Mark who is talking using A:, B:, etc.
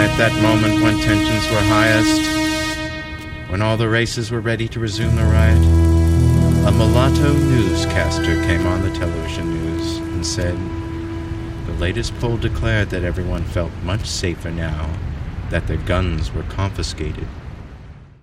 A: at that moment when tensions were highest, when all the races were ready to resume the riot, a mulatto newscaster came on the television news and said, "The latest poll declared that everyone felt much safer now, that their guns were confiscated.